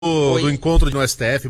do Oi, encontro no STF.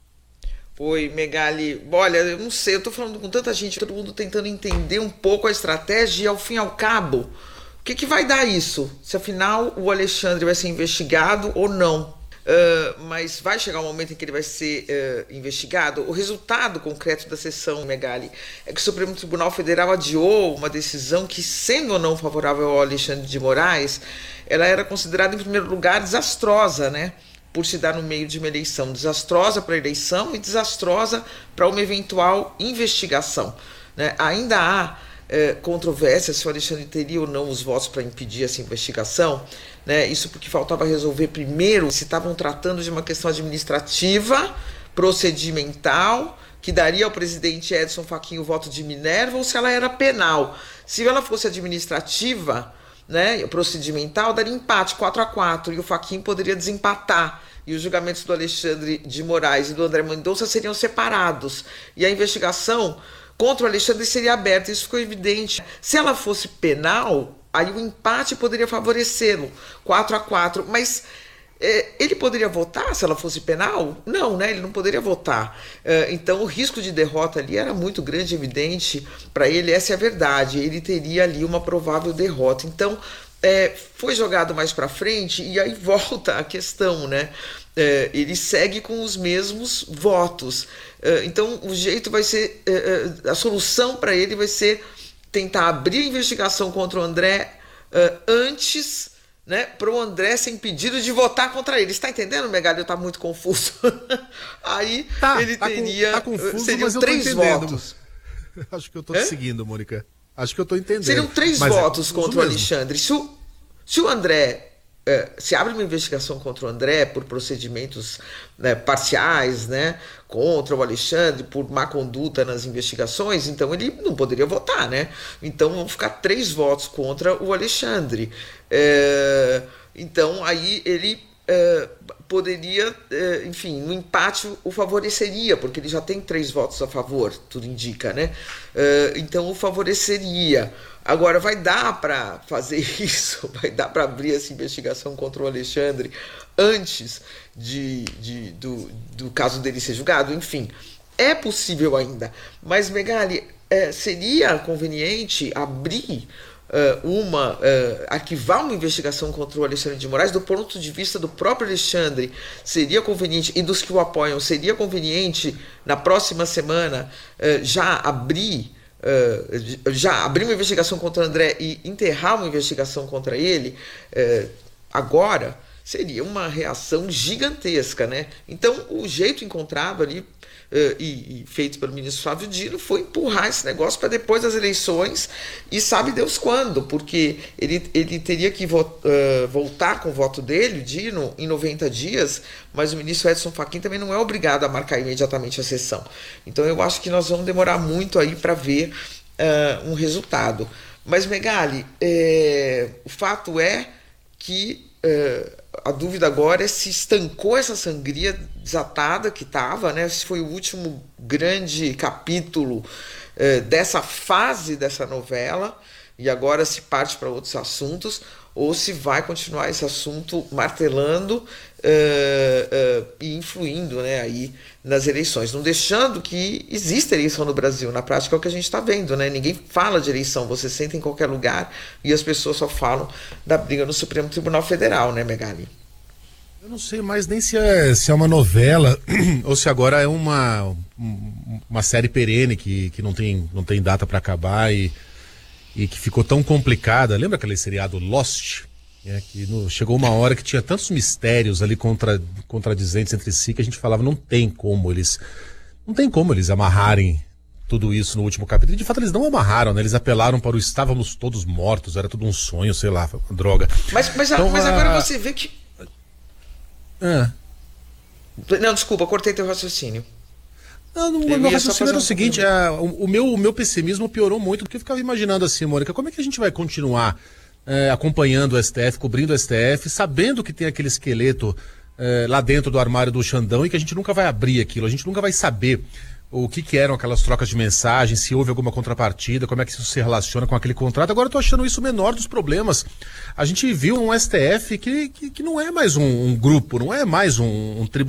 oi, Megali. Olha, eu não sei, eu tô falando com tanta gente, todo mundo tentando entender um pouco a estratégia e ao fim e ao cabo, o que que vai dar isso? Se afinal o Alexandre vai ser investigado ou não? Mas vai chegar um momento em que ele vai ser investigado? O resultado concreto da sessão, Megali, é que o Supremo Tribunal Federal adiou uma decisão que, sendo ou não favorável ao Alexandre de Moraes, ela era considerada, em primeiro lugar, desastrosa, né? Por se dar no meio de uma eleição, desastrosa para a eleição e desastrosa para uma eventual investigação, né? Ainda há controvérsia se o Alexandre teria ou não os votos para impedir essa investigação, né? Isso porque faltava resolver primeiro se estavam tratando de uma questão administrativa, procedimental, que daria ao presidente Edson Fachin o voto de Minerva, ou se ela era penal. Se ela fosse administrativa, né, procedimental, daria empate 4-4 e o Fachin poderia desempatar e os julgamentos do Alexandre de Moraes e do André Mendonça seriam separados e a investigação contra o Alexandre seria aberta. Isso ficou evidente. Se ela fosse penal, aí o empate poderia favorecê-lo, 4-4, mas ele poderia votar se ela fosse penal? Não, né? Ele não poderia votar. Então o risco de derrota ali era muito grande, evidente para ele, essa é a verdade. Ele teria ali uma provável derrota. Então foi jogado mais para frente e aí volta a questão, né? Ele segue com os mesmos votos. Então o jeito vai ser, a solução para ele vai ser tentar abrir a investigação contra o André antes, né, para o André ser impedido de votar contra ele. Está entendendo, Megali? Está muito confuso. Aí ele teria. Tá confuso, seriam mas eu tô 3 entendendo. votos. Acho que eu tô te seguindo, Mônica. Acho que eu tô entendendo. Seriam 3 Mas votos confuso contra o mesmo. Alexandre. Se o André. Se abre uma investigação contra o André por procedimentos, né, parciais, né, contra o Alexandre, por má conduta nas investigações, então ele não poderia votar, né? Então vão ficar 3 votos contra o Alexandre. Então aí ele poderia, enfim, no empate o favoreceria, porque ele já tem 3 votos a favor, tudo indica, né? Então o favoreceria. Agora, vai dar para fazer isso? Vai dar para abrir essa investigação contra o Alexandre antes do caso dele ser julgado? Enfim, é possível ainda. Mas, Megali, seria conveniente abrir arquivar uma investigação contra o Alexandre de Moraes do ponto de vista do próprio Alexandre? Seria conveniente, e dos que o apoiam, seria conveniente na próxima semana já abrir uma investigação contra o André e enterrar uma investigação contra ele agora? Seria uma reação gigantesca, né? Então o jeito encontrado ali e feito pelo ministro Flávio Dino foi empurrar esse negócio para depois das eleições e sabe Deus quando, porque ele teria que voltar com o voto dele, Dino, em 90 dias, mas o ministro Edson Fachin também não é obrigado a marcar imediatamente a sessão. Então eu acho que nós vamos demorar muito aí para ver um resultado. Mas, Megali, o fato é que a dúvida agora é se estancou essa sangria desatada que estava, né? Se foi o último grande capítulo dessa fase dessa novela e agora se parte para outros assuntos, ou se vai continuar esse assunto martelando e influindo, né, aí nas eleições, não deixando que exista eleição no Brasil. Na prática é o que a gente está vendo, né? Ninguém fala de eleição, você senta em qualquer lugar e as pessoas só falam da briga no Supremo Tribunal Federal, né, Megali? Eu não sei mais nem se é uma novela ou se agora é uma série perene que não tem data para acabar e que ficou tão complicada. Lembra aquele seriado Lost? Chegou uma hora que tinha tantos mistérios ali contradizentes entre si que a gente falava, não tem como eles amarrarem tudo isso no último capítulo. E de fato eles não amarraram, né? Eles apelaram para o estávamos todos mortos, era tudo um sonho, sei lá, uma droga. Mas agora você vê que... Não, desculpa, cortei teu raciocínio. Não, o meu raciocínio era o seguinte, o meu pessimismo piorou muito, porque eu ficava imaginando assim, Mônica, como é que a gente vai continuar acompanhando o STF, cobrindo o STF, sabendo que tem aquele esqueleto lá dentro do armário do Xandão e que a gente nunca vai abrir aquilo, a gente nunca vai saber o que eram aquelas trocas de mensagem, se houve alguma contrapartida, como é que isso se relaciona com aquele contrato. Agora eu tô achando isso o menor dos problemas. A gente viu um STF que não é mais um grupo, não é mais um tribunal